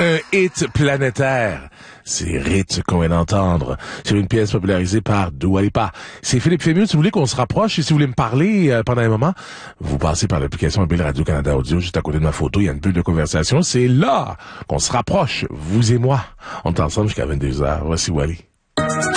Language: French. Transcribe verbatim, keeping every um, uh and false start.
Un hit planétaire. C'est Ritz qu'on vient d'entendre sur une pièce popularisée par Dua Lipa. C'est Philippe Fémieux. Si vous voulez qu'on se rapproche et si vous voulez me parler euh, pendant un moment, vous passez par l'application mobile Radio-Canada Audio. Juste à côté de ma photo, il y a une bulle de conversation. C'est là qu'on se rapproche, vous et moi. On est ensemble jusqu'à vingt-deux heures. Voici Wally.